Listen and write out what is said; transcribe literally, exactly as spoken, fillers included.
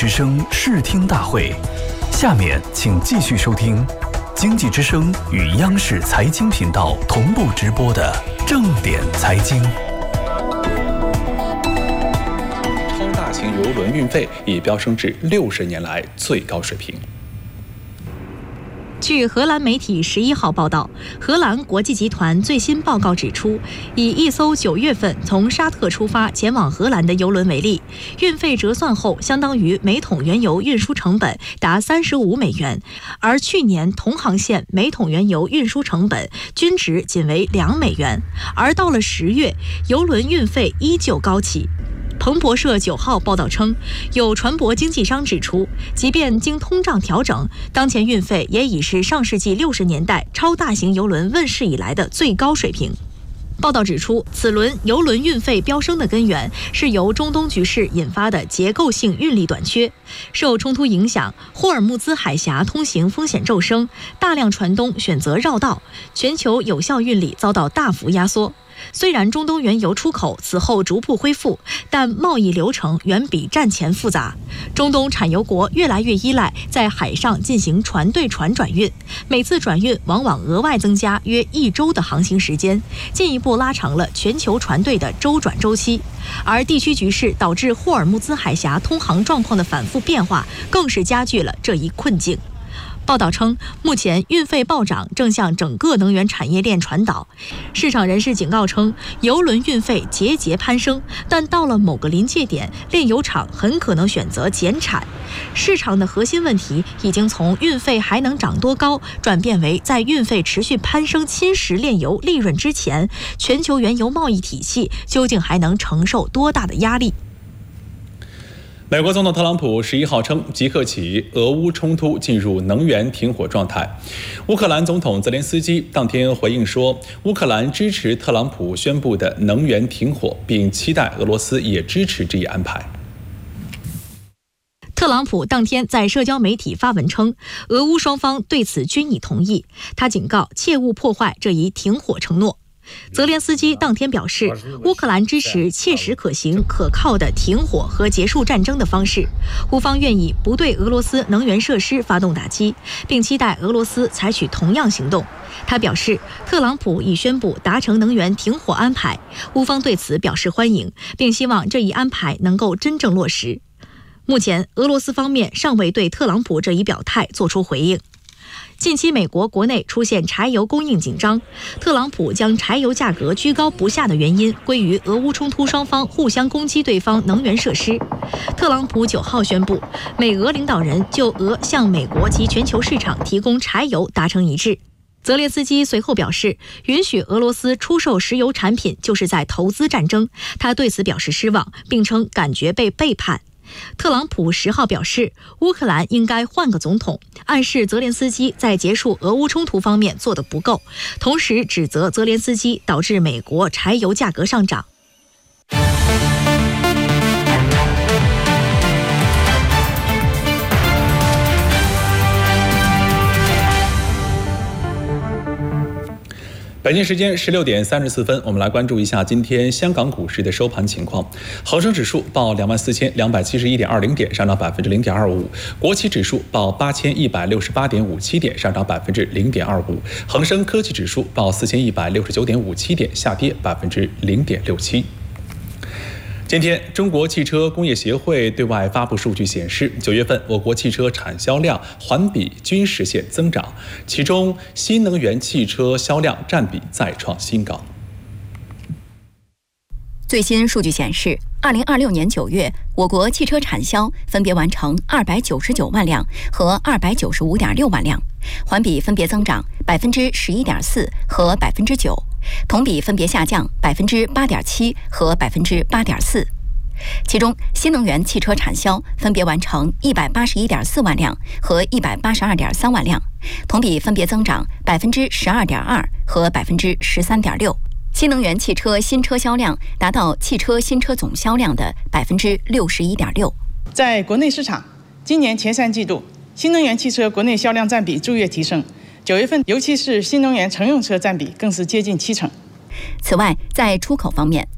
之声视听大会，下面请继续收听经济之声与央视财经频道同步直播的正点财经。 超大型邮轮运费已飙升至六十年来最高水平。 据荷兰媒体十一号报道，荷兰国际集团最新报告指出，以一艘九月份从沙特出发前往荷兰的邮轮为例，运费折算后相当于每桶原油运输成本达三十五美元，而去年同航线每桶原油运输成本均值仅为两美元，而到了十月，邮轮运费依旧高企。彭博社九号报道称，有船舶经纪商指出，即便经通胀调整，当前运费也已是上世纪六十年代超大型邮轮问世以来的最高水平。报道指出，此轮邮轮运费飙升的根源是由中东局势引发的结构性运力短缺。受冲突影响，霍尔木兹海峡通行风险骤升，大量船东选择绕道，全球有效运力遭到大幅压缩。虽然中东原油出口此后逐步恢复，但贸易流程远比战前复杂。中东产油国越来越依赖在海上进行船对船转运，每次转运往往额外增加约一周的航行时间，进一步拉长了全球船队的周转周期。而地区局势导致霍尔木兹海峡通航状况的反复变化，更是加剧了这一困境。报道称，目前运费暴涨正向整个能源产业链传导。市场人士警告称，邮轮运费节节攀升，但到了某个临界点，炼油厂很可能选择减产。市场的核心问题已经从运费还能涨多高，转变为在运费持续攀升侵蚀炼油利润之前，全球原油贸易体系究竟还能承受多大的压力？ 美国总统特朗普十一号称，即刻起，俄乌冲突进入能源停火状态。乌克兰总统泽连斯基当天回应说，乌克兰支持特朗普宣布的能源停火，并期待俄罗斯也支持这一安排。 特朗普当天在社交媒体发文称，俄乌双方对此均已同意。他警告切勿破坏这一停火承诺。泽连斯基当天表示，乌克兰支持切实可行、可靠的停火和结束战争的方式，乌方愿意不对俄罗斯能源设施发动打击，并期待俄罗斯采取同样行动。他表示，特朗普已宣布达成能源停火安排，乌方对此表示欢迎，并希望这一安排能够真正落实。目前，俄罗斯方面尚未对特朗普这一表态作出回应。近期美国国内出现柴油供应紧张，特朗普将柴油价格居高不下的原因归于俄乌冲突双方互相攻击对方能源设施。特朗普九号宣布，美俄领导人就俄向美国及全球市场提供柴油达成一致。泽连斯基随后表示，允许俄罗斯出售石油产品就是在投资战争，他对此表示失望，并称感觉被背叛。特朗普十号表示，乌克兰应该换个总统，暗示泽连斯基在结束俄乌冲突方面做得不够，同时指责泽连斯基导致美国柴油价格上涨。 北京时间十六点三十四分，我们来关注一下今天香港股市的收盘情况。恒生指数报两万四千两百七十一点二零点，上涨百分之零点二五；国企指数报八千一百六十八点五七点，上涨百分之零点二五；恒生科技指数报四千一百六十九点五七点，下跌百分之零点六七。今天，中国汽车工业协会对外发布数据显示，九月份我国汽车产销量环比均实现增长，其中新能源汽车销量占比再创新高。 最新数据显示，二零二六年九月，我国汽车产销分别完成二百九十九万辆和二百九十五点六万辆，环比分别增长百分之十一点四和百分之九，同比分别下降百分之八点七和百分之八点四。其中，新能源汽车产销分别完成一百八十一点四万辆和一百八十二点三万辆，同比分别增长百分之十二点二和百分之十三点六。新能源汽车新车销量达到汽车新车总销量的百分之六十一点六。 在国内市场，今年前三季度，新能源汽车国内销量占比逐月提升，九月份尤其是新能源乘用车占比更是接近七成。 此外，在出口方面，